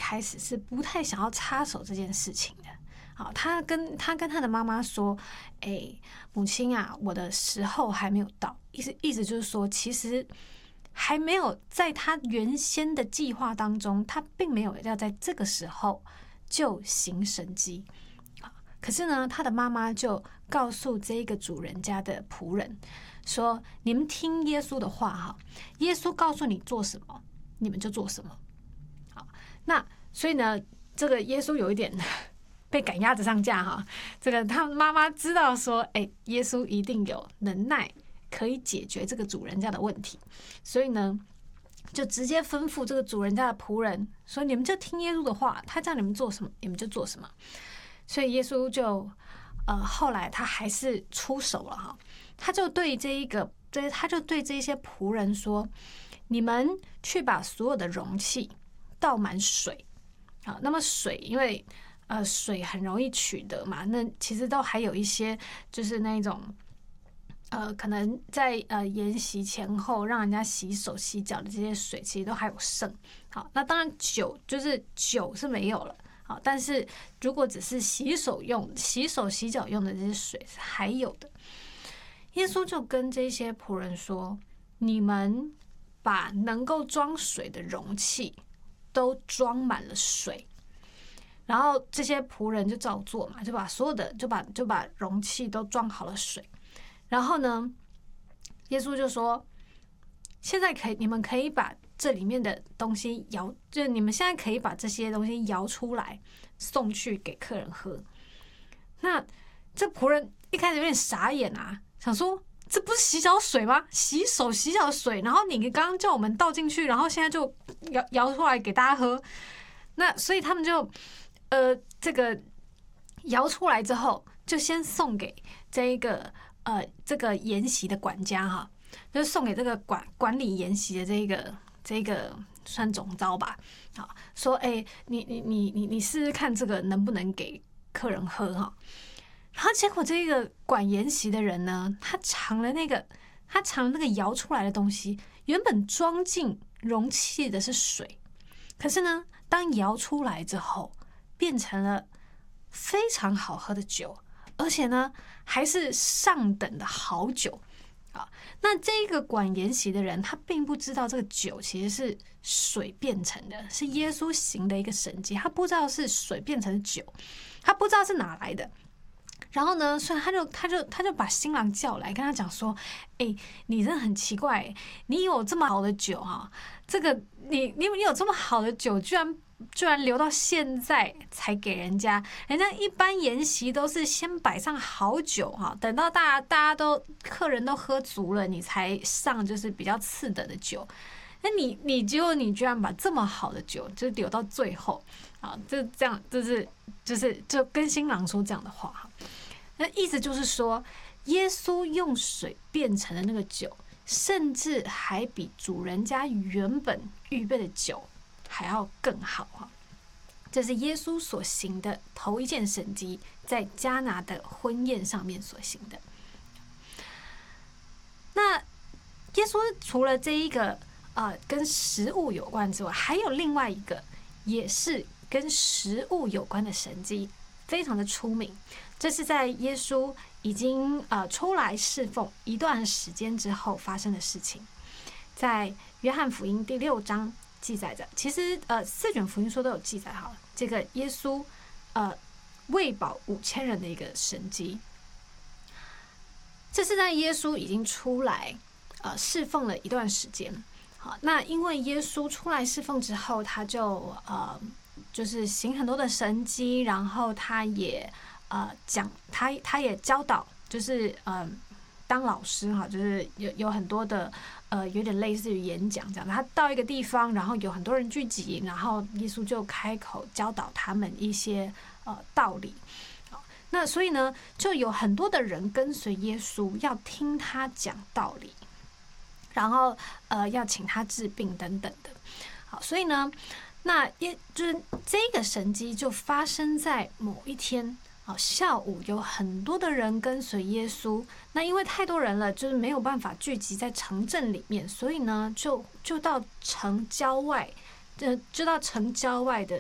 开始是不太想要插手这件事情的。好，他跟他的妈妈说：“母亲啊，我的时候还没有到。”意思就是说，其实还没有在他原先的计划当中，他并没有要在这个时候就行神迹。可是呢，他的妈妈就告诉这个主人家的仆人说：“你们听耶稣的话哈，耶稣告诉你做什么，你们就做什么。”好，那所以呢，这个耶稣有一点被赶鸭子上架哈。这个他妈妈知道说，耶稣一定有能耐可以解决这个主人家的问题，所以呢，就直接吩咐这个主人家的仆人说：“你们就听耶稣的话，他叫你们做什么，你们就做什么。”所以耶稣就后来他还是出手了哈，他就对这些仆人说：“你们去把所有的容器倒满水。”好，那么水因为水很容易取得嘛，那其实都还有一些就是那种可能在筵席前后让人家洗手洗脚的这些水，其实都还有剩。好，那当然酒是没有了。好，但是如果只是洗手洗脚用的这些水是还有的。耶稣就跟这些仆人说：“你们把能够装水的容器都装满了水。”然后这些仆人就照做嘛，就把所有的就把容器都装好了水。然后呢，耶稣就说：“现在你们可以把这里面的东西就是你们现在可以把这些东西舀出来，送去给客人喝。”那这仆人一开始有点傻眼啊，想说这不是洗脚水吗？洗手洗脚水，然后你刚刚叫我们倒进去，然后现在就舀出来给大家喝。那所以他们就这个舀出来之后，就先送给这个筵席的管家哈，就是送给这个管理筵席的这个算总召吧。好，说你试试看这个能不能给客人喝哈。然后结果这个管筵席的人呢，他尝了那个舀出来的东西，原本装进容器的是水，可是呢，当舀出来之后，变成了非常好喝的酒，而且呢，还是上等的好酒。那这个管筵席的人，他并不知道这个酒其实是水变成的，是耶稣行的一个神迹，他不知道是水变成的酒，他不知道是哪来的。然后呢，所以他就把新郎叫来，跟他讲说：“你真的很奇怪，你有这么好的酒哈，这个你有这么好的酒，居然留到现在才给人家一般筵席都是先摆上好酒哈，等到大家都客人都喝足了，你才上就是比较次等的酒。那结果你居然把这么好的酒就留到最后啊，就这样就跟新郎说这样的话哈。那意思就是说，耶稣用水变成的那个酒，甚至还比主人家原本预备的酒还要更好哈。这是耶稣所行的头一件神迹，在迦拿的婚宴上面所行的。那耶稣除了这一个跟食物有关之外，还有另外一个也是跟食物有关的神迹，非常的出名。这是在耶稣已经出来侍奉一段时间之后发生的事情，在约翰福音第6章记载着。其实4卷福音书都有记载好了，这个耶稣喂饱5000人的一个神迹。这是在耶稣已经出来侍奉了一段时间。好，那因为耶稣出来侍奉之后，他就是行很多的神迹，然后他也他也教导，就是当老师哈，就是有很多的有点类似于演讲这样。他到一个地方，然后有很多人聚集，然后耶稣就开口教导他们一些道理。那所以呢，就有很多的人跟随耶稣，要听他讲道理，然后要请他治病等等的。好，所以呢，那就是这个神迹就发生在某一天。下午有很多的人跟随耶稣，那因为太多人了，就是没有办法聚集在城镇里面，所以呢，就到城郊外的